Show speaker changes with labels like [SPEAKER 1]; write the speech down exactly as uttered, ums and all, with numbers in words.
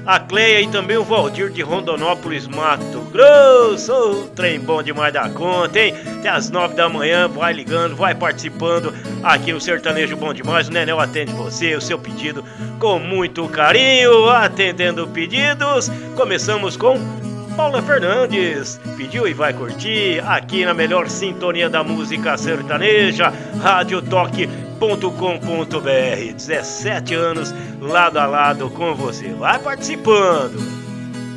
[SPEAKER 1] a Cleia e também o Valdir de Rondonópolis, Mato Grosso. Oh, trem bom demais da conta, hein? Até às nove da manhã, vai ligando, vai participando aqui no Sertanejo Bom Demais. O Nenel atende você, o seu pedido com muito carinho, atendendo pedidos. Começamos com Paula Fernandes, pediu e vai curtir aqui na melhor sintonia da música sertaneja, rádio toque ponto com ponto br. dezessete anos lado a lado com você. Vai participando.